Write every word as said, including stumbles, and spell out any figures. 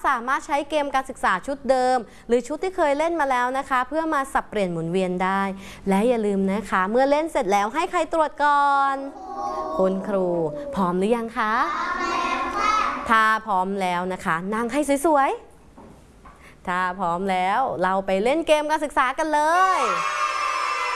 สามารถใช้เกมการศึกษาชุดเดิมหรือชุดที่เคยเล่นมาแล้วนะคะเพื่อมาสับเปลี่ยนหมุนเวียนได้และอย่าลืมนะคะเมื่อเล่นเสร็จแล้วให้ใครตรวจก่อนคุณครูพร้อมหรือยังคะถ้าพร้อมแล้วนะคะนั่งให้สวยๆถ้าพร้อมแล้วเราไปเล่นเกมการศึกษากันเลย